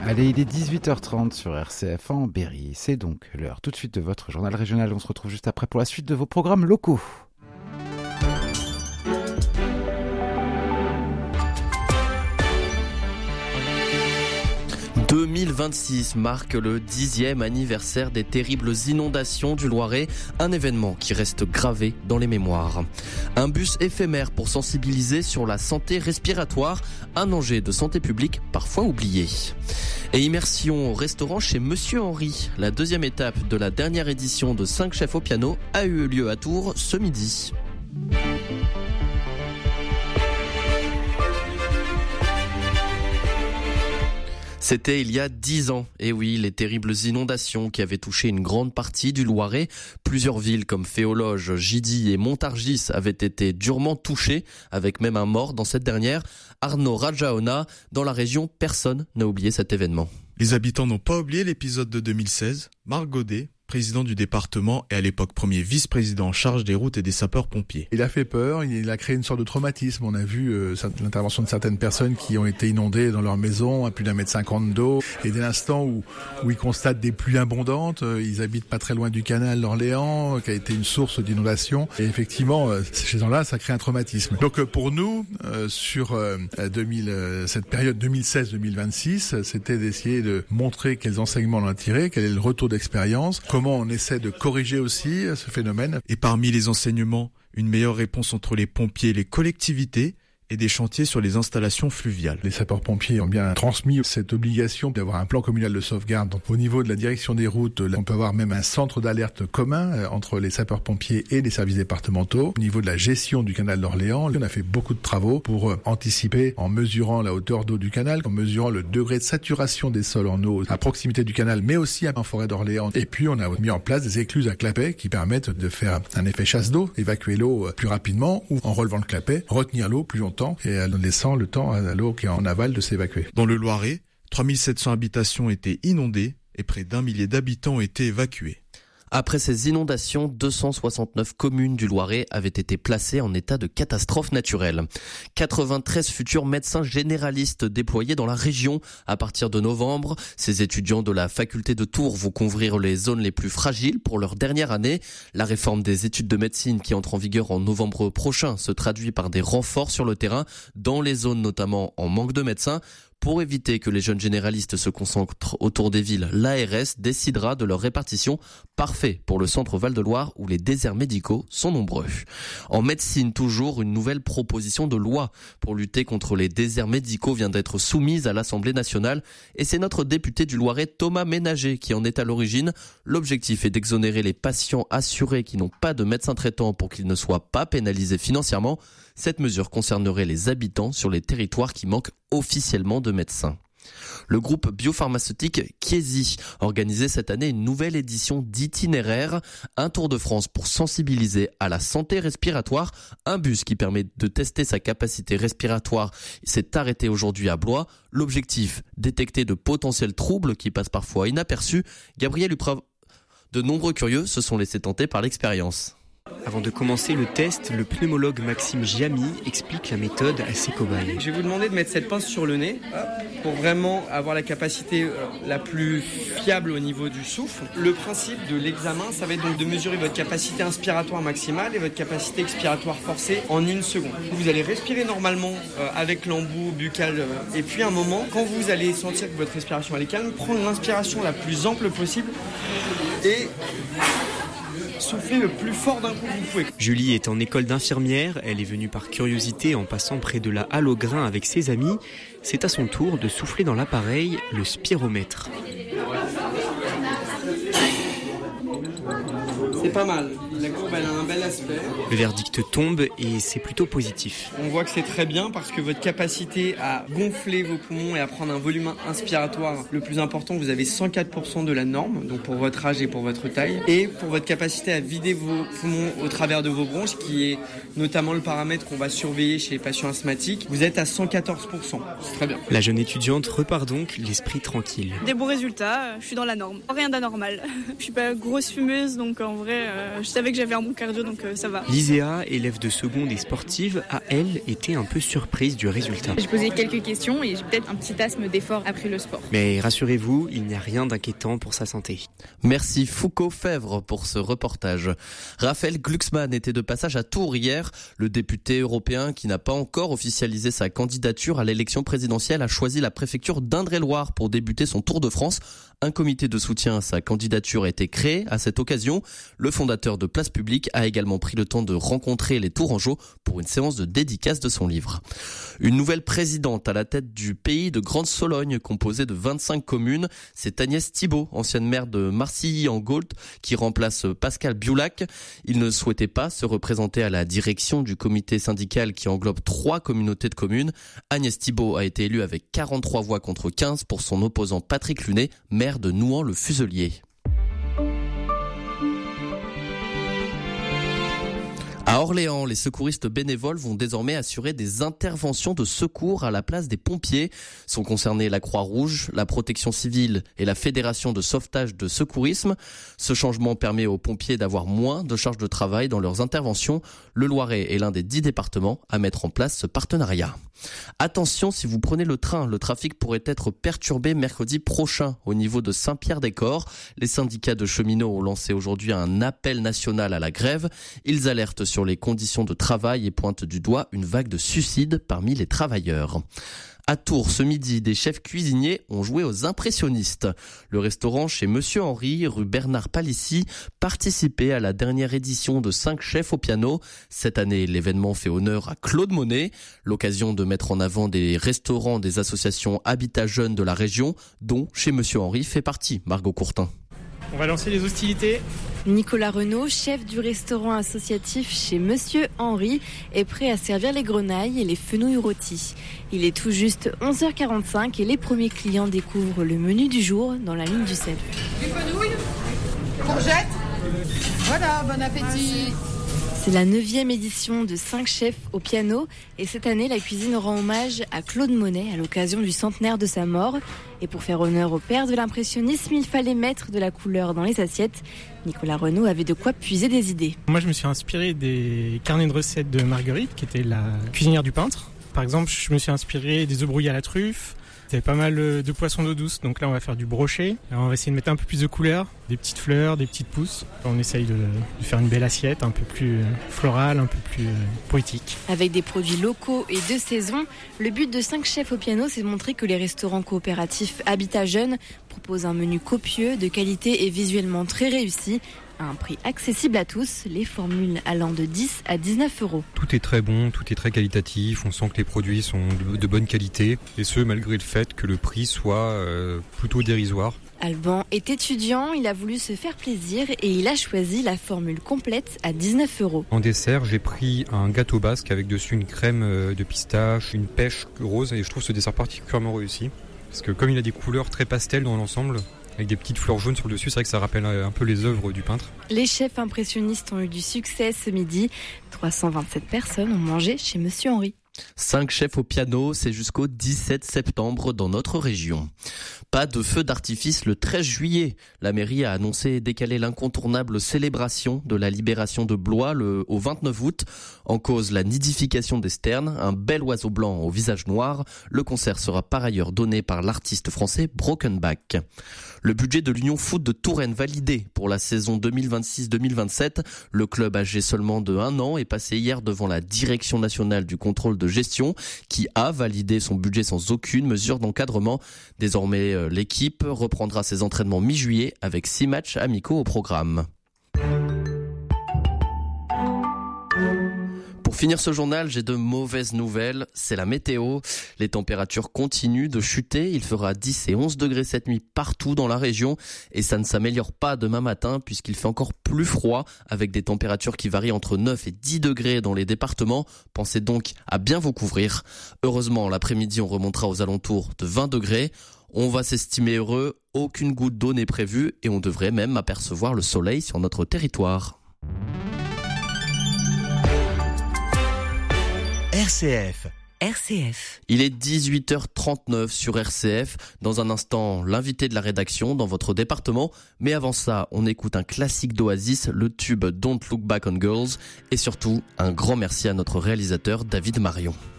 Allez, il est 18h30 sur RCF en Berry. C'est donc l'heure tout de suite de votre journal régional. On se retrouve juste après pour la suite de vos programmes locaux. « 2026 marque le 10e anniversaire des terribles inondations du Loiret, un événement qui reste gravé dans les mémoires. Un bus éphémère pour sensibiliser sur la santé respiratoire, un enjeu de santé publique parfois oublié. Et immersion au restaurant chez Monsieur Henri. La deuxième étape de la dernière édition de 5 chefs au piano a eu lieu à Tours ce midi. C'était il y a 10 ans. Et oui, les terribles inondations qui avaient touché une grande partie du Loiret. Plusieurs villes comme Féologe, Gidy et Montargis avaient été durement touchées, avec même un mort dans cette dernière. Arnaud Rajaona, dans la région, personne n'a oublié cet événement. Les habitants n'ont pas oublié l'épisode de 2016. Marc Godet, président du département et à l'époque premier vice-président en charge des routes et des sapeurs-pompiers. Il a fait peur, il a créé une sorte de traumatisme. On a vu l'intervention de certaines personnes qui ont été inondées dans leur maison à plus d'1,50 m d'eau. Et dès l'instant où ils constatent des pluies abondantes, ils habitent pas très loin du canal d'Orléans, qui a été une source d'inondation. Et effectivement, ces gens-là, ça crée un traumatisme. Donc pour nous, sur cette période 2016-2026, c'était d'essayer de montrer quels enseignements on a tirés, quel est le retour d'expérience, comment on essaie de corriger aussi ce phénomène. Et parmi les enseignements, une meilleure réponse entre les pompiers et les collectivités et des chantiers sur les installations fluviales. Les sapeurs-pompiers ont bien transmis cette obligation d'avoir un plan communal de sauvegarde. Donc, au niveau de la direction des routes, on peut avoir même un centre d'alerte commun entre les sapeurs-pompiers et les services départementaux. Au niveau de la gestion du canal d'Orléans, on a fait beaucoup de travaux pour anticiper en mesurant la hauteur d'eau du canal, en mesurant le degré de saturation des sols en eau à proximité du canal, mais aussi en forêt d'Orléans. Et puis, on a mis en place des écluses à clapet qui permettent de faire un effet chasse d'eau, évacuer l'eau plus rapidement ou en relevant le clapet, retenir l'eau plus longtemps et en laissant le temps à l'eau qui est en aval de s'évacuer. Dans le Loiret, 3700 habitations étaient inondées et près d'1 millier d'habitants ont été évacués. Après ces inondations, 269 communes du Loiret avaient été placées en état de catastrophe naturelle. 93 futurs médecins généralistes déployés dans la région à partir de novembre. Ces étudiants de la faculté de Tours vont couvrir les zones les plus fragiles pour leur dernière année. La réforme des études de médecine qui entre en vigueur en novembre prochain se traduit par des renforts sur le terrain, dans les zones notamment en manque de médecins. Pour éviter que les jeunes généralistes se concentrent autour des villes, l'ARS décidera de leur répartition, parfait pour le centre Val-de-Loire où les déserts médicaux sont nombreux. En médecine toujours, une nouvelle proposition de loi pour lutter contre les déserts médicaux vient d'être soumise à l'Assemblée nationale et c'est notre député du Loiret Thomas Ménager qui en est à l'origine. L'objectif est d'exonérer les patients assurés qui n'ont pas de médecin traitant pour qu'ils ne soient pas pénalisés financièrement. Cette mesure concernerait les habitants sur les territoires qui manquent officiellement de médecins. Le groupe biopharmaceutique Chiesi organisait cette année une nouvelle édition d'itinéraire, un tour de France pour sensibiliser à la santé respiratoire. Un bus qui permet de tester sa capacité respiratoire s'est arrêté aujourd'hui à Blois. L'objectif, détecter de potentiels troubles qui passent parfois inaperçus. Gabriel Uprave, de nombreux curieux se sont laissés tenter par l'expérience. Avant de commencer le test, le pneumologue Maxime Giamy explique la méthode à ses cobayes. Je vais vous demander de mettre cette pince sur le nez pour vraiment avoir la capacité la plus fiable au niveau du souffle. Le principe de l'examen, ça va être donc de mesurer votre capacité inspiratoire maximale et votre capacité expiratoire forcée en 1 seconde. Vous allez respirer normalement avec l'embout buccal et puis à un moment, quand vous allez sentir que votre respiration elle est calme, prendre l'inspiration la plus ample possible et souffler le plus fort d'un coup que vous pouvez. Julie est en école d'infirmière. Elle est venue par curiosité en passant près de la halle au grain avec ses amis. C'est à son tour de souffler dans l'appareil, le spiromètre. C'est pas mal. La courbe elle a un bel aspect. Le verdict tombe et c'est plutôt positif. On voit que c'est très bien parce que votre capacité à gonfler vos poumons et à prendre un volume inspiratoire le plus important, vous avez 104% de la norme, donc pour votre âge et pour votre taille. Et pour votre capacité à vider vos poumons au travers de vos bronches, qui est notamment le paramètre qu'on va surveiller chez les patients asthmatiques, vous êtes à 114%. C'est très bien. La jeune étudiante repart donc l'esprit tranquille. Des bons résultats, je suis dans la norme. Rien d'anormal. Je suis pas grosse fumeuse, donc en vrai, je savais que j'avais un bon cardio, donc ça va. Liséa, élève de seconde et sportive, a elle été un peu surprise du résultat. J'ai posé quelques questions et j'ai peut-être un petit asthme d'effort après le sport. Mais rassurez-vous, il n'y a rien d'inquiétant pour sa santé. Merci Foucault Fèvre pour ce reportage. Raphaël Glucksmann était de passage à Tours hier. Le député européen qui n'a pas encore officialisé sa candidature à l'élection présidentielle a choisi la préfecture d'Indre-et-Loire pour débuter son tour de France. Un comité de soutien à sa candidature a été créé. À cette occasion, le fondateur de Place Publique a également pris le temps de rencontrer les Tourangeaux pour une séance de dédicace de son livre. Une nouvelle présidente à la tête du pays de Grande-Sologne, composée de 25 communes. C'est Agnès Thibault, ancienne maire de Marcilly-en-Gault, qui remplace Pascal Biulac. Il ne souhaitait pas se représenter à la direction du comité syndical qui englobe 3 communautés de communes. Agnès Thibault a été élue avec 43 voix contre 15 pour son opposant Patrick Lunet, maire de Nouan-le-Fuselier. À Orléans, les secouristes bénévoles vont désormais assurer des interventions de secours à la place des pompiers. Sont concernés la Croix-Rouge, la Protection civile et la Fédération de sauvetage de secourisme. Ce changement permet aux pompiers d'avoir moins de charges de travail dans leurs interventions. Le Loiret est l'un des 10 départements à mettre en place ce partenariat. Attention, si vous prenez le train, le trafic pourrait être perturbé mercredi prochain au niveau de Saint-Pierre-des-Corps. Les syndicats de cheminots ont lancé aujourd'hui un appel national à la grève. Ils alertent sur les conditions de travail et pointent du doigt une vague de suicides parmi les travailleurs. À Tours, ce midi, des chefs cuisiniers ont joué aux impressionnistes. Le restaurant chez Monsieur Henry, rue Bernard Palissy, participait à la dernière édition de 5 chefs au piano. Cette année, l'événement fait honneur à Claude Monet, l'occasion de mettre en avant des restaurants des associations Habitat Jeunes de la région, dont chez Monsieur Henry fait partie Margot Courtin. On va lancer les hostilités. Nicolas Renaud, chef du restaurant associatif chez Monsieur Henry, est prêt à servir les grenailles et les fenouilles rôties. Il est tout juste 11h45 et les premiers clients découvrent le menu du jour dans la ligne du sel. Les fenouilles, courgettes, voilà, bon appétit. C'est la 9e édition de 5 chefs au piano et cette année, la cuisine rend hommage à Claude Monet à l'occasion du centenaire de sa mort. Et pour faire honneur au père de l'impressionnisme, il fallait mettre de la couleur dans les assiettes. Nicolas Renaud avait de quoi puiser des idées. Moi, je me suis inspiré des carnets de recettes de Marguerite, qui était la cuisinière du peintre. Par exemple, je me suis inspiré des œufs brouillés à la truffe. Il y avait pas mal de poissons d'eau douce, donc là on va faire du brochet. Alors, on va essayer de mettre un peu plus de couleurs, des petites fleurs, des petites pousses. On essaye de faire une belle assiette, un peu plus florale, un peu plus poétique. Avec des produits locaux et de saison, le but de 5 chefs au piano, c'est de montrer que les restaurants coopératifs Habitat Jeunes proposent un menu copieux, de qualité et visuellement très réussi. À un prix accessible à tous, les formules allant de 10 à 19 €. Tout est très bon, tout est très qualitatif, on sent que les produits sont de bonne qualité, et ce malgré le fait que le prix soit plutôt dérisoire. Alban est étudiant, il a voulu se faire plaisir et il a choisi la formule complète à 19 €. En dessert, j'ai pris un gâteau basque avec dessus une crème de pistache, une pêche rose, et je trouve ce dessert particulièrement réussi. Parce que comme il a des couleurs très pastel dans l'ensemble, avec des petites fleurs jaunes sur le dessus, c'est vrai que ça rappelle un peu les œuvres du peintre. Les chefs impressionnistes ont eu du succès ce midi. 327 personnes ont mangé chez Monsieur Henry. 5 chefs au piano, c'est jusqu'au 17 septembre dans notre région. Pas de feu d'artifice le 13 juillet. La mairie a annoncé décaler l'incontournable célébration de la libération de Blois au 29 août. En cause, la nidification des sternes, un bel oiseau blanc au visage noir. Le concert sera par ailleurs donné par l'artiste français Brokenback. Le budget de l'Union Foot de Touraine validé pour la saison 2026-2027. Le club âgé seulement de 1 an est passé hier devant la Direction nationale du contrôle de gestion qui a validé son budget sans aucune mesure d'encadrement. Désormais, l'équipe reprendra ses entraînements mi-juillet avec 6 matchs amicaux au programme. Pour finir ce journal, j'ai de mauvaises nouvelles. C'est la météo. Les températures continuent de chuter. Il fera 10 et 11 degrés cette nuit partout dans la région. Et ça ne s'améliore pas demain matin puisqu'il fait encore plus froid avec des températures qui varient entre 9 et 10 degrés dans les départements. Pensez donc à bien vous couvrir. Heureusement, l'après-midi, on remontera aux alentours de 20 degrés. On va s'estimer heureux. Aucune goutte d'eau n'est prévue et on devrait même apercevoir le soleil sur notre territoire. RCF RCF. Il est 18h39 sur RCF. Dans un instant, l'invité de la rédaction dans votre département. Mais avant ça, on écoute un classique d'Oasis, le tube Don't Look Back on Girls. Et surtout, un grand merci à notre réalisateur David Marion.